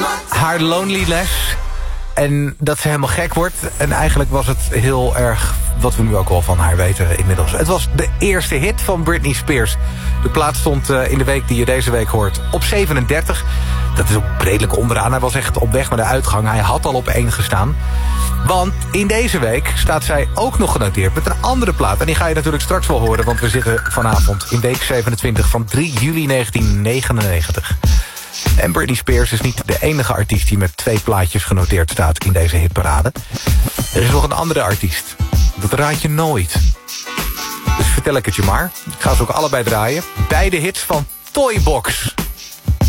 haar loneliness. En dat ze helemaal gek wordt. En eigenlijk was het heel erg wat we nu ook al van haar weten inmiddels. Het was de eerste hit van Britney Spears. De plaat stond in de week die je deze week hoort op 37. Dat is ook redelijk onderaan. Hij was echt op weg naar de uitgang. Hij had al op 1 gestaan. Want in deze week staat zij ook nog genoteerd met een andere plaat. En die ga je natuurlijk straks wel horen. Want we zitten vanavond in week 27 van 3 juli 1999. En Britney Spears is niet de enige artiest die met 2 plaatjes genoteerd staat in deze hitparade. Er is nog een andere artiest. Dat raad je nooit. Dus vertel ik het je maar. Ik ga ze ook allebei draaien. Beide hits van Toybox.